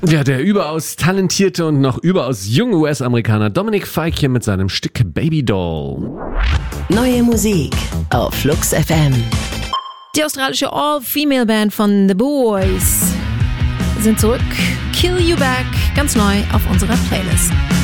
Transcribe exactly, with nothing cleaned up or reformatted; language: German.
Ja, der überaus talentierte und noch überaus junge U S-Amerikaner Dominic Fike hier mit seinem Stück Baby Doll. Neue Musik auf Flux F M. Die australische All-Female-Band von The Boys sind zurück. Kill You Back, ganz neu auf unserer Playlist.